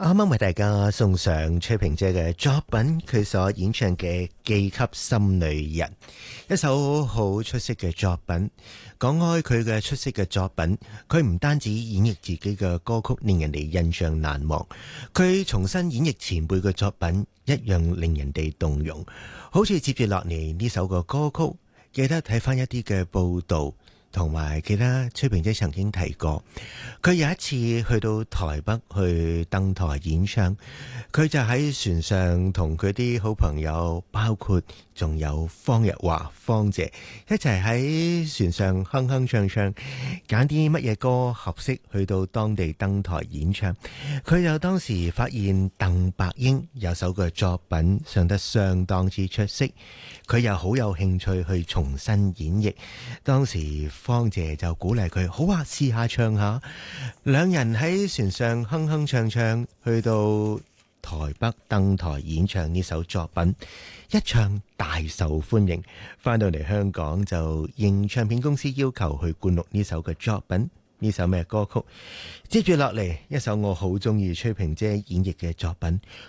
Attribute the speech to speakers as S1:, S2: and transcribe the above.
S1: 啱啱為大家送上崔萍姐嘅作品，佢所演唱嘅《寄給心裏人》，一首好出色嘅作品。講開佢嘅出色嘅作品，佢唔單止演繹自己嘅歌曲令人哋印象難忘，佢重新演繹前輩嘅作品一樣令人哋動容。好似接住落嚟呢首嘅歌曲，記得睇翻一啲嘅報道。同埋記得崔萍姐曾經提過，佢有一次去到台北去登台演唱，佢就喺船上同佢啲好朋友，包括仲有方日華、方姐一齊喺船上哼哼唱唱，揀啲乜嘢歌合適去到當地登台演唱。佢又當時發現鄧白英有首嘅作品唱得相當之出色，佢又好有興趣去重新演繹。當時方姐就鼓勵佢，好啊，試下唱下。兩人喺船上哼哼唱唱，去到台北登台演唱呢首作品，一唱大受歡迎。返到嚟香港就應唱片公司要求去灌錄呢首嘅作品。呢首咩歌曲？接住落嚟一首我好中意崔萍姐演繹嘅作品，